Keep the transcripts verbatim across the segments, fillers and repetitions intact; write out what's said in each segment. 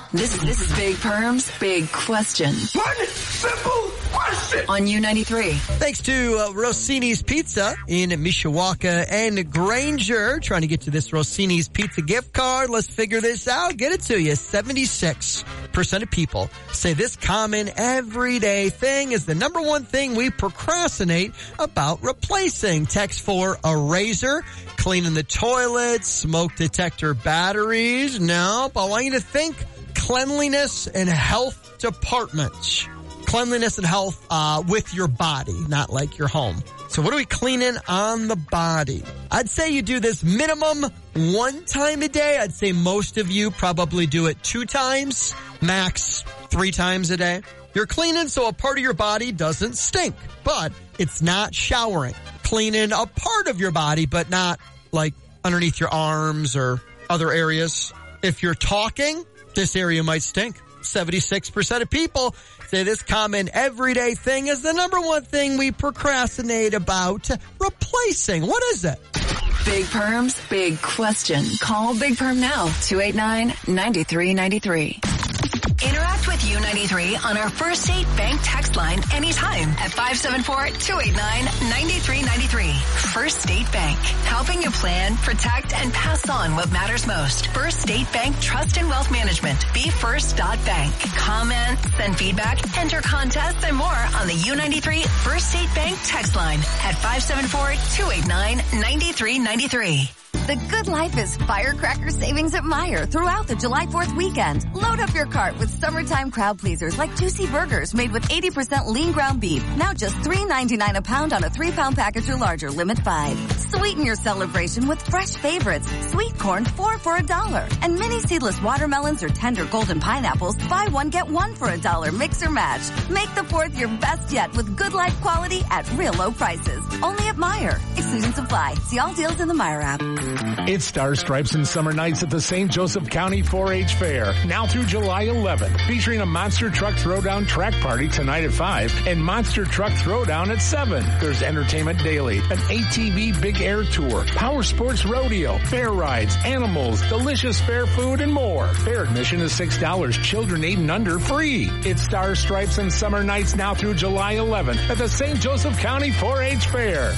This is this is Big Perm's Big Question. One simple question On U ninety-three. Thanks to uh, Rossini's Pizza in Mishawaka and Granger. Trying to get to this Rossini's Pizza gift card. Let's figure this out. Get it to you. seventy-six percent of people say this common everyday thing is the number one thing we procrastinate about replacing. Text for a razor, cleaning the toilet, smoke detector batteries. Nope. I want you to think cleanliness and health department. Cleanliness and health uh with your body, not like your home. So what are we cleaning on the body? I'd say you do this minimum one time a day. I'd say most of you probably do it two times, max three times a day. You're cleaning so a part of your body doesn't stink, but it's not showering. Cleaning a part of your body, but not like underneath your arms or other areas. If you're talking, this area might stink. seventy-six percent of people say this common everyday thing is the number one thing we procrastinate about replacing. What is it? Big Perm's Big Question. Call Big Perm now. two eight nine, nine three nine three. Interact with U ninety-three on our First State Bank text line anytime at five seven four, two eight nine, nine three nine three. First State Bank, helping you plan, protect, and pass on what matters most. First State Bank Trust and Wealth Management. Be first dot bank. Comment, send feedback, enter contests, and more on the U ninety-three First State Bank text line at five seven four, two eight nine, nine three nine three. The good life is firecracker savings at Meijer throughout the July fourth weekend. Load up your cart with summertime crowd pleasers like juicy burgers made with eighty percent lean ground beef. Now just three ninety-nine a pound on a three pound package or larger, limit five. Sweeten your celebration with fresh favorites. Sweet corn, four for a dollar. And mini seedless watermelons or tender golden pineapples, buy one, get one for a dollar. Mix or match. Make the fourth your best yet with good life quality at real low prices. Only at Meijer. Exclusions apply. See all deals in the Meijer app. It's Star Stripes and Summer Nights at the Saint Joseph County four H Fair, now through July eleventh, featuring a Monster Truck Throwdown track party tonight at five and Monster Truck Throwdown at seven. There's entertainment daily, an A T V Big Air Tour, Power Sports Rodeo, fair rides, animals, delicious fair food, and more. Fair admission is six dollars, children eight and under free. It's Star Stripes and Summer Nights now through July eleventh at the Saint Joseph County four H Fair.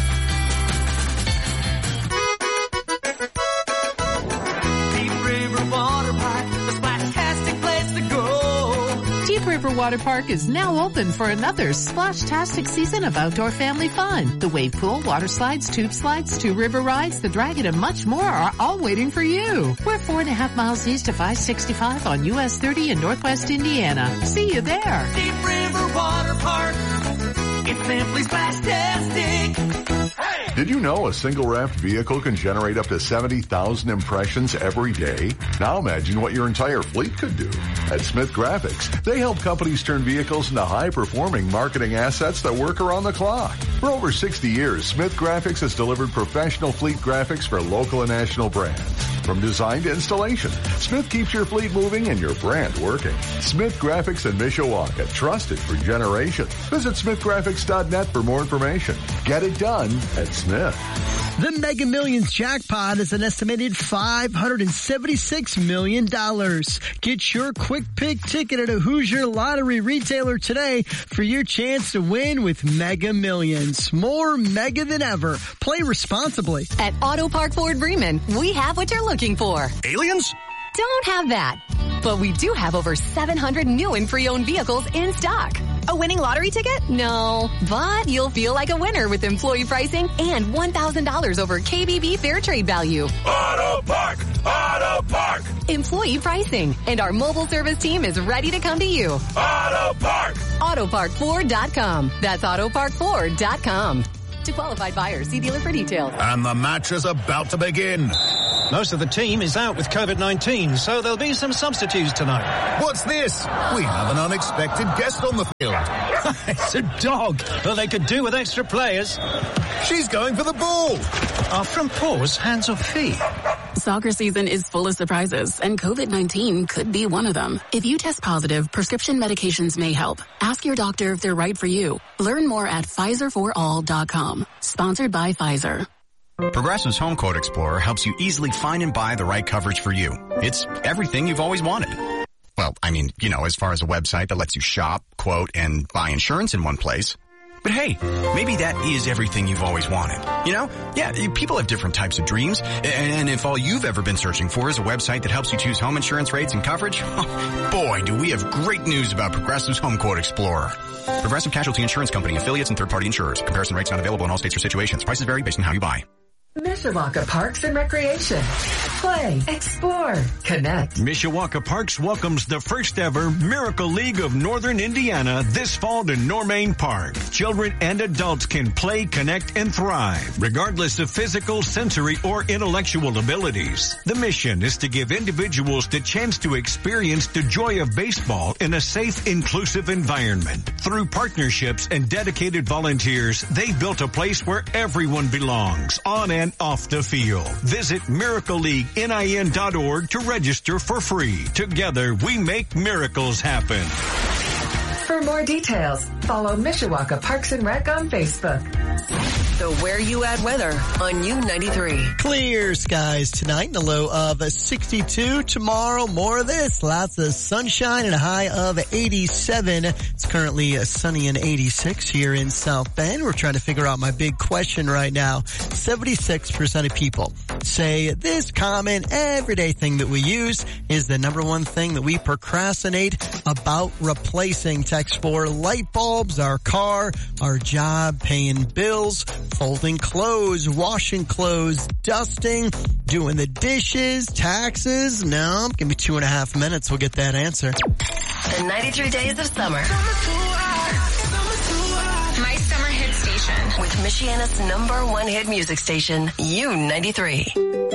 River Water Park is now open for another splash-tastic season of outdoor family fun. The wave pool, water slides, tube slides, two river rides, the dragon, and much more are all waiting for you. We're four and a half miles east of I sixty-five on U S thirty in Northwest Indiana. See you there. Deep River Water Park. It's simply splash-tastic. Hey! Did you know a single wrapped vehicle can generate up to seventy thousand impressions every day? Now imagine what your entire fleet could do. At Smith Graphics, they help companies turn vehicles into high-performing marketing assets that work around the clock. For over sixty years, Smith Graphics has delivered professional fleet graphics for local and national brands. From design to installation, Smith keeps your fleet moving and your brand working. Smith Graphics in Mishawaka, trusted for generations. Visit smith graphics dot net for more information. Get it done at Smith. The Mega Millions jackpot is an estimated five hundred seventy-six million dollars. Get your quick pick ticket at a Hoosier Lottery retailer today for your chance to win with Mega Millions. More mega than ever. Play responsibly. At Auto Park Ford Bremen, we have what you're looking for. Aliens? Don't have that. But we do have over seven hundred new and pre-owned vehicles in stock. A winning lottery ticket? No. But you'll feel like a winner with employee pricing and one thousand dollars over K B B Fair Trade Value. Auto Park! Auto Park! Employee pricing. And our mobile service team is ready to come to you. Auto Park! auto park ford dot com. That's auto park ford dot com. To qualified buyers, see dealer for details. And the match is about to begin. Most of the team is out with COVID nineteen, so there'll be some substitutes tonight. What's this? We have an unexpected guest on the field. It's a dog. Well, they could do with extra players. She's going for the ball. Are from paws, hands or feet? Soccer season is full of surprises, and COVID nineteen could be one of them. If you test positive, prescription medications may help. Ask your doctor if they're right for you. Learn more at Pfizer for all dot com. Sponsored by Pfizer. Progressive's Home Quote Explorer helps you easily find and buy the right coverage for you. It's everything you've always wanted. Well, Well, I mean, you know, as far as a website that lets you shop, quote, and buy insurance in one place. But hey, maybe that is everything you've always wanted. You know? Yeah, people have different types of dreams. And if all you've ever been searching for is a website that helps you choose home insurance rates and coverage, boy, do we have great news about Progressive's Home Quote Explorer. Progressive Casualty Insurance Company, affiliates, and third-party insurers. Comparison rates not available in all states or situations. Prices vary based on how you buy. Mishawaka Parks and Recreation. Play, explore, connect. Mishawaka Parks welcomes the first ever Miracle League of Northern Indiana this fall to Normain Park. Children and adults can play, connect, and thrive, regardless of physical, sensory, or intellectual abilities. The mission is to give individuals the chance to experience the joy of baseball in a safe, inclusive environment. Through partnerships and dedicated volunteers, they've built a place where everyone belongs, on and off the field. Visit miracle league nin dot org to register for free. Together, we make miracles happen. For more details, follow Mishawaka Parks and Rec on Facebook. The Where You At weather on U ninety-three. Clear skies tonight and a low of sixty-two. Tomorrow, more of this. Lots of sunshine and a high of eighty-seven. It's currently sunny and eighty-six here in South Bend. We're trying to figure out my big question right now. seventy-six percent of people say this common everyday thing that we use is the number one thing that we procrastinate about replacing. Text for light bulbs, our car, our job, paying bills, folding clothes, washing clothes, dusting, doing the dishes, taxes. No, give me two and a half minutes. We'll get that answer. The ninety-three days of summer. My summer hit station. With Michiana's number one hit music station, U ninety-three.